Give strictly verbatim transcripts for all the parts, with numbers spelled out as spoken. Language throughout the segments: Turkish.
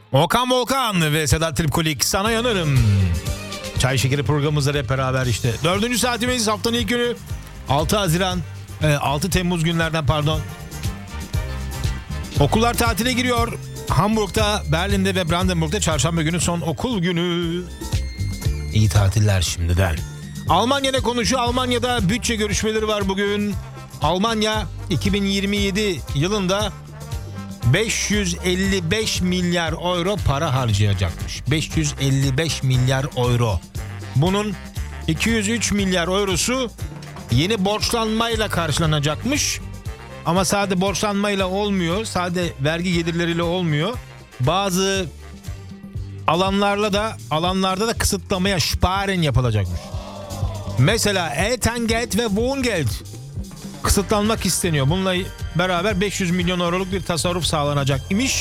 Okan Volkan ve Sedat Tripkolik sana yanarım. Çay Şekeri programımızda hep beraber işte. Dördüncü saatimiz, haftanın ilk günü. altı Haziran, altı Temmuz günlerden pardon. Okullar tatile giriyor. Hamburg'da, Berlin'de ve Brandenburg'da çarşamba günü son okul günü. İyi tatiller şimdiden. Almanya ne konuşuyor? Almanya'da bütçe görüşmeleri var bugün. Almanya iki bin yirmi yedi yılında beş yüz elli beş milyar euro para harcayacakmış. beş yüz elli beş milyar euro. Bunun iki yüz üç milyar eurosu yeni borçlanmayla karşılanacakmış. Ama sadece borçlanmayla olmuyor. Sadece vergi gelirleriyle olmuyor. Bazı alanlarla da alanlarda da kısıtlamaya sparen yapılacakmış. Mesela Elterngeld ve Wohngeld kısıtlanmak isteniyor. Bununla beraber beş yüz milyon euroluk bir tasarruf sağlanacak imiş.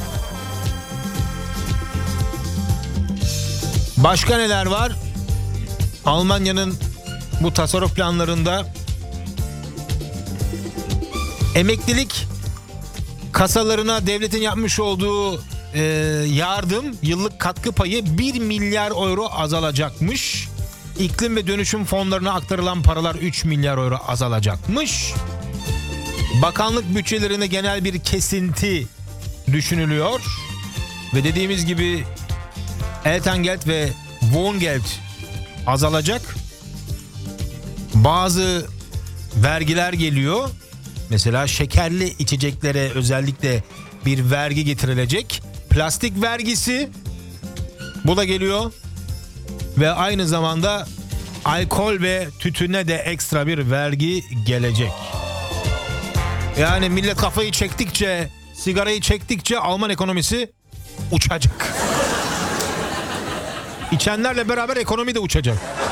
Başka neler var? Almanya'nın bu tasarruf planlarında emeklilik kasalarına devletin yapmış olduğu e, yardım, yıllık katkı payı bir milyar euro azalacakmış. İklim ve dönüşüm fonlarına aktarılan paralar üç milyar euro azalacakmış. Bakanlık bütçelerine genel bir kesinti düşünülüyor. Ve dediğimiz gibi Elterngeld ve Wohngeld azalacak. Bazı vergiler geliyor. Mesela şekerli içeceklere özellikle bir vergi getirilecek. Plastik vergisi, bu da geliyor. Ve aynı zamanda alkol ve tütüne de ekstra bir vergi gelecek. Yani millet kafayı çektikçe, sigarayı çektikçe Alman ekonomisi uçacak. İçenlerle beraber ekonomi de uçacak.